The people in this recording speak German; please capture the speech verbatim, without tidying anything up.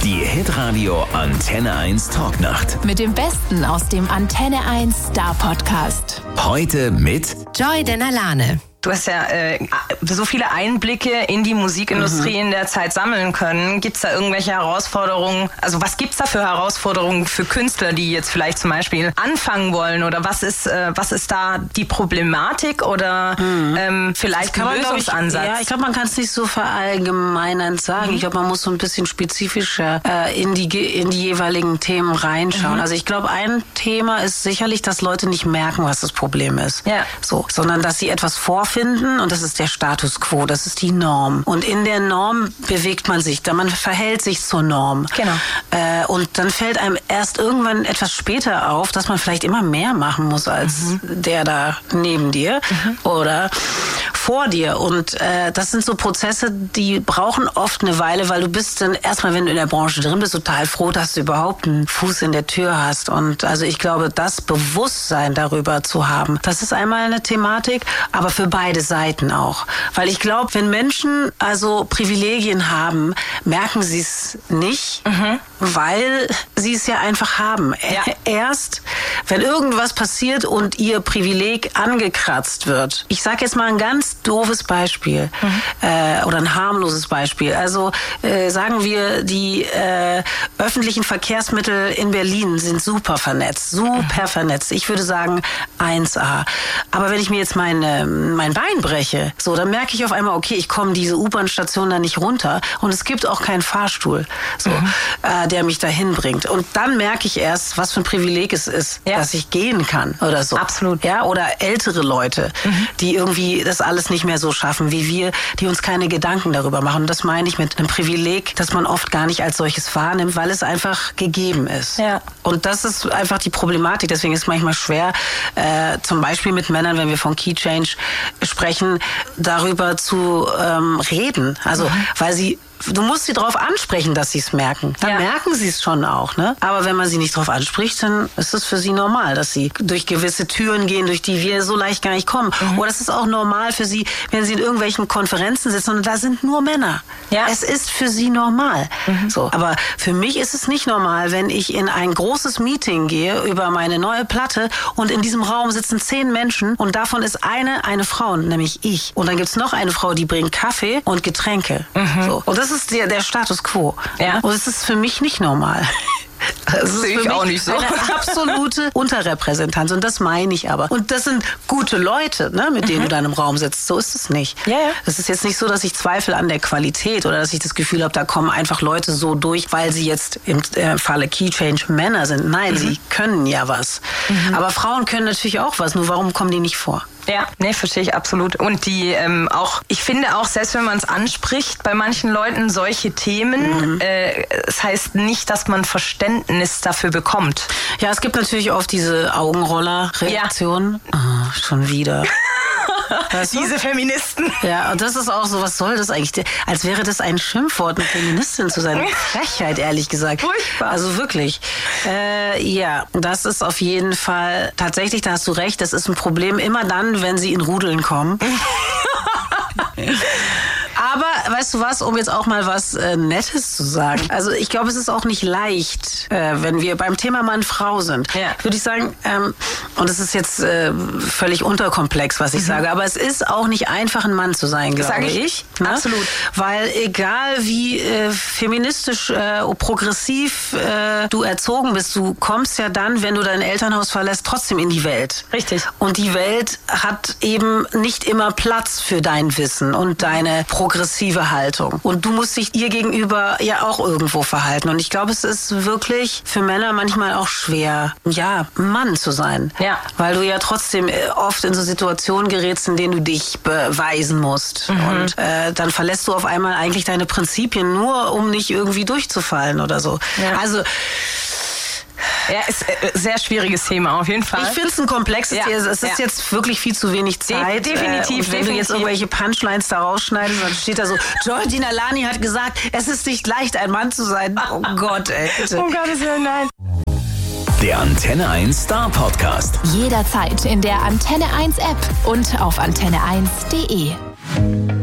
Die Hitradio Antenne eins Talknacht. Mit dem Besten aus dem Antenne eins Star Podcast. Heute mit Joy Denalane. Du hast ja äh, so viele Einblicke in die Musikindustrie mhm. in der Zeit sammeln können. Gibt es da irgendwelche Herausforderungen? Also was gibt es da für Herausforderungen für Künstler, die jetzt vielleicht zum Beispiel anfangen wollen? Oder was ist, äh, was ist da die Problematik oder mhm. ähm, vielleicht ein Lösungsansatz? Ich, ja, ich glaube, man kann es nicht so verallgemeinernd sagen. Mhm. Ich glaube, man muss so ein bisschen spezifischer äh, in, die, in die jeweiligen Themen reinschauen. Mhm. Also ich glaube, ein Thema ist sicherlich, dass Leute nicht merken, was das Problem ist. Ja. So, sondern dass sie etwas vorfinden. Und das ist der Status quo, das ist die Norm. Und in der Norm bewegt man sich, man verhält sich zur Norm. Genau. Äh, und dann fällt einem erst irgendwann etwas später auf, dass man vielleicht immer mehr machen muss als mhm. der da neben dir mhm. oder vor dir. Und äh, das sind so Prozesse, die brauchen oft eine Weile, weil du bist dann erstmal, wenn du in der Branche drin bist, total froh, dass du überhaupt einen Fuß in der Tür hast. Und also ich glaube, das Bewusstsein darüber zu haben, das ist einmal eine Thematik, aber für beide Beide Seiten auch. Weil ich glaube, wenn Menschen also Privilegien haben, merken sie es nicht, mhm. weil sie es ja einfach haben. Ja. Erst, wenn irgendwas passiert und ihr Privileg angekratzt wird. Ich sage jetzt mal ein ganz doofes Beispiel mhm. äh, oder ein harmloses Beispiel. Also äh, sagen wir, die äh, öffentlichen Verkehrsmittel in Berlin sind super vernetzt, super mhm. vernetzt. Ich würde sagen eins A. Aber wenn ich mir jetzt meine, mein Bein breche, so, dann merke ich auf einmal, okay, ich komme diese U-Bahn-Station da nicht runter und es gibt auch keinen Fahrstuhl, so, mhm. äh, der mich dahin bringt. Und dann merke ich erst, was für ein Privileg es ist, ja. dass ich gehen kann oder so. Absolut. Ja, oder ältere Leute, mhm. die irgendwie das alles nicht mehr so schaffen wie wir, die uns keine Gedanken darüber machen. Und das meine ich mit einem Privileg, das man oft gar nicht als solches wahrnimmt, weil es einfach gegeben ist. Ja. Und das ist einfach die Problematik. Deswegen ist es manchmal schwer, äh, zum Beispiel mit Männern, wenn wir von Key Change sprechen, darüber zu ähm, reden. Also, mhm. weil sie Du musst sie darauf ansprechen, dass sie es merken. Dann ja. merken sie es schon auch, ne? Aber wenn man sie nicht darauf anspricht, dann ist es für sie normal, dass sie durch gewisse Türen gehen, durch die wir so leicht gar nicht kommen. Mhm. Oder es ist auch normal für sie, wenn sie in irgendwelchen Konferenzen sitzen und da sind nur Männer. Ja. Es ist für sie normal. Mhm. So. Aber für mich ist es nicht normal, wenn ich in ein großes Meeting gehe über meine neue Platte und in diesem Raum sitzen zehn Menschen und davon ist eine eine Frau, nämlich ich. Und dann gibt's noch eine Frau, die bringt Kaffee und Getränke. Mhm. So. Und das ist der, der Status quo. Ja. Und es ist für mich nicht normal. Das sehe ich auch nicht so. Eine absolute Unterrepräsentanz. Und das meine ich aber. Und das sind gute Leute, ne, mit denen mhm. du da im Raum sitzt. So ist es nicht. Ja, ja. Es ist jetzt nicht so, dass ich zweifle an der Qualität oder dass ich das Gefühl habe, da kommen einfach Leute so durch, weil sie jetzt im äh, Falle Key Change Männer sind. Nein, mhm. sie können ja was. Mhm. Aber Frauen können natürlich auch was. Nur warum kommen die nicht vor? Ja, nee, verstehe ich absolut. Und die ähm, auch, ich finde auch, selbst wenn man es anspricht, bei manchen Leuten solche Themen, mhm. äh, es heißt nicht, dass man Verständnis dafür bekommt. Ja, es gibt natürlich oft diese Augenroller-Reaktion. Ja. Oh, schon wieder. Weißt du? Diese Feministen. Ja, und das ist auch so, was soll das eigentlich? Als wäre das ein Schimpfwort, eine Feministin zu sein. Frechheit, ehrlich gesagt. Furchtbar. Also wirklich. Äh, ja, das ist auf jeden Fall, tatsächlich, da hast du recht, das ist ein Problem immer dann, wenn sie in Rudeln kommen. Aber, weißt du was, um jetzt auch mal was äh, Nettes zu sagen. Also ich glaube, es ist auch nicht leicht, äh, wenn wir beim Thema Mann-Frau sind. Ja. Würde ich sagen, ähm, und es ist jetzt äh, völlig unterkomplex, was ich mhm. sage, aber es ist auch nicht einfach, ein Mann zu sein, glaube sage ich. ich. Ne? Absolut. Weil egal wie äh, feministisch, äh, progressiv äh, du erzogen bist, du kommst ja dann, wenn du dein Elternhaus verlässt, trotzdem in die Welt. Richtig. Und die Welt hat eben nicht immer Platz für dein Wissen und deine progressive Haltung. Und du musst dich ihr gegenüber ja auch irgendwo verhalten. Und ich glaube, es ist wirklich für Männer manchmal auch schwer, ja, Mann zu sein. Ja. Weil du ja trotzdem oft in so Situationen gerätst, in denen du dich beweisen musst. Mhm. Und äh, dann verlässt du auf einmal eigentlich deine Prinzipien nur, um nicht irgendwie durchzufallen oder so. Ja. Also Ja, ist ein sehr schwieriges Thema auf jeden Fall. Ich finde es ein komplexes Thema. Ja. Es ist ja. jetzt wirklich viel zu wenig Zeit. De- definitiv. Und wenn definitiv. du jetzt irgendwelche Punchlines da rausschneidest, dann steht da so, Joy Denalane hat gesagt, es ist nicht leicht, ein Mann zu sein. Oh Gott, ey. Bitte. Oh Gottes Willen, nein. Der Antenne eins Star Podcast. Jederzeit in der Antenne eins App und auf antenne eins punkt de.